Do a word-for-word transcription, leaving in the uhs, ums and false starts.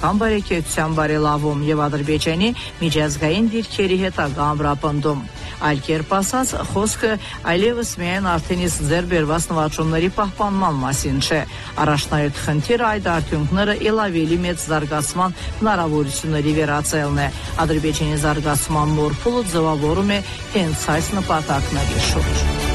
քաղաքական բարեկեցության բարելավում եւ Ադրբեջանի միջազգային դիրքերի հետ ամրապնդում։ Այլ կերպ ասած, խոսքը այլևս միայն արդեն իսկ ձեռ բերված նվաճումների պահպանման մասին չէ։ Առաջնահերթ խնդիրը այդ արդյունքները ել ավելի մեծ զարգացման հնարավորությունների վերածելն է։ Ադրբեջանի զարգացման նոր փուլը ձևավորում է հենց այս նպատակների շուրջ։